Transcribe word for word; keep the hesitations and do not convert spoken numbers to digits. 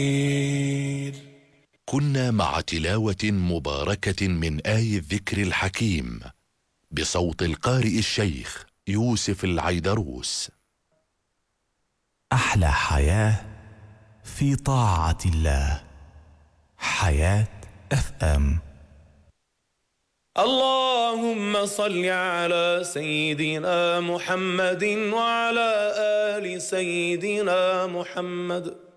كنا مع تلاوة مباركة من آي الذكر الحكيم بصوت القارئ الشيخ يوسف العيدروس. أحلى حياة في طاعة الله. حياة اف ام. اللهم صل على سيدنا محمد وعلى آل سيدنا محمد.